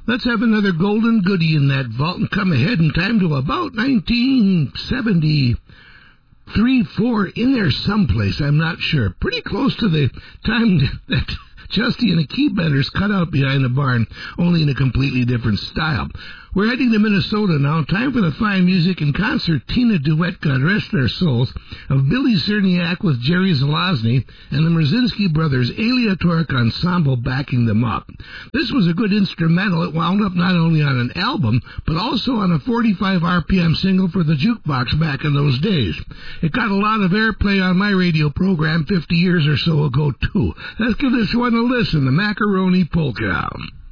Let's have another golden goodie in that vault and come ahead in time to about 1973, 4, in there someplace, I'm not sure. Pretty close to the time that Justy and the Keybenders cut out behind the barn, only in a completely different style. We're heading to Minnesota now. Time for the fine music and concertina duet, God rest their souls, of Billy Cerniak with Jerry Zelazny and the Mrzinski Brothers Aleatoric Ensemble backing them up. This was a good instrumental. It wound up not only on an album, but also on a 45 RPM single for the jukebox back in those days. It got a lot of airplay on my radio program 50 years or so ago, too. Let's give this one a listen, the Macaroni Polka.